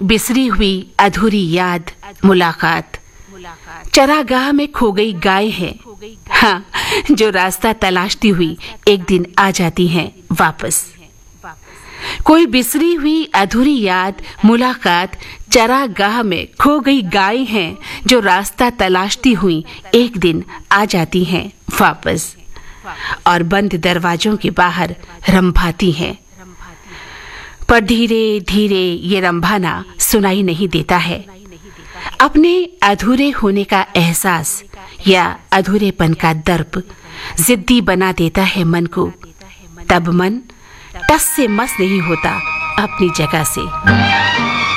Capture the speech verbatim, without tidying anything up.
बिसरी हुई अधूरी याद मुलाकात, चरागाह में खो गई गाय है, हाँ, जो रास्ता तलाशती हुई एक दिन आ जाती हैं वापस। कोई बिसरी हुई अधूरी याद मुलाकात, चरागाह में खो गई गाय हैं, जो रास्ता तलाशती हुई एक दिन आ जाती हैं वापस, और बंद दरवाजों के बाहर रंभाती हैं। पर धीरे धीरे ये रंभाना सुनाई नहीं देता है। अपने अधूरे होने का एहसास या अधूरेपन का दर्प जिद्दी बना देता है मन को। तब मन टस से मस नहीं होता अपनी जगह से।